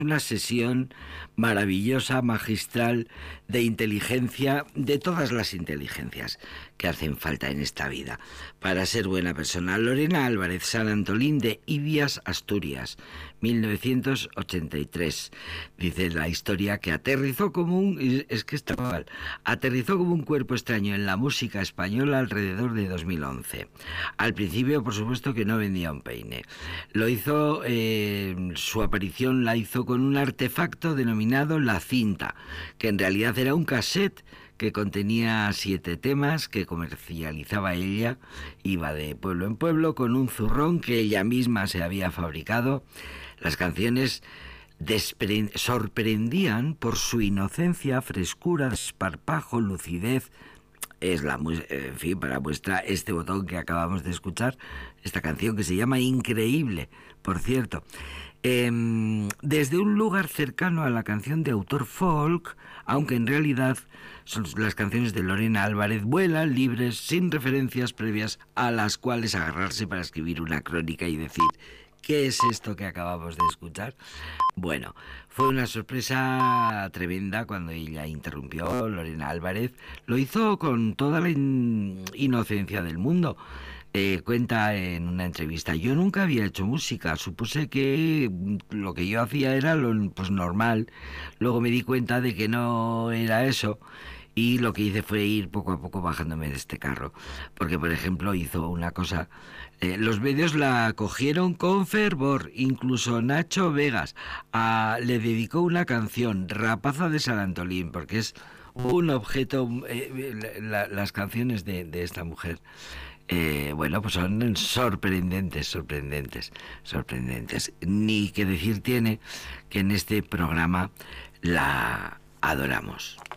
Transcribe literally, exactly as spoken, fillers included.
una sesión maravillosa, magistral, de inteligencia, de todas las inteligencias que hacen falta en esta vida, para ser buena persona. Lorena Álvarez, San Antolín de Ibias, Asturias, mil novecientos ochenta y tres. Dice la historia que aterrizó como un... es que está mal. Aterrizó como un cuerpo extraño en la música española alrededor de dos mil once. Al principio, por supuesto, que no vendía un peine. Lo hizo... Eh, su aparición la hizo con un artefacto denominado La Cinta, que en realidad era un cassette que contenía siete temas que comercializaba ella. Iba de pueblo en pueblo con un zurrón que ella misma se había fabricado. Las canciones despre- sorprendían por su inocencia, frescura, desparpajo, lucidez. Es la mu- en fin, para muestra este botón que acabamos de escuchar, esta canción que se llama Increíble, por cierto. Eh, desde un lugar cercano a la canción de autor folk, aunque en realidad son las canciones de Lorena Álvarez, vuelan libres, sin referencias previas a las cuales agarrarse para escribir una crónica y decir: ¿qué es esto que acabamos de escuchar? Bueno, fue una sorpresa tremenda cuando ella interrumpió. Lorena Álvarez lo hizo con toda la in- inocencia del mundo. Eh, cuenta en una entrevista: yo nunca había hecho música, supuse que lo que yo hacía era lo pues normal. Luego me di cuenta de que no era eso, y lo que hice fue ir poco a poco bajándome de este carro. Porque, por ejemplo, hizo una cosa... Eh, los medios la cogieron con fervor, incluso Nacho Vegas a, le dedicó una canción, Rapaza de San Antolín, porque es un objeto... Eh, la, las canciones de, de esta mujer... Eh, bueno, pues son sorprendentes, sorprendentes, sorprendentes. Ni que decir tiene que en este programa la adoramos.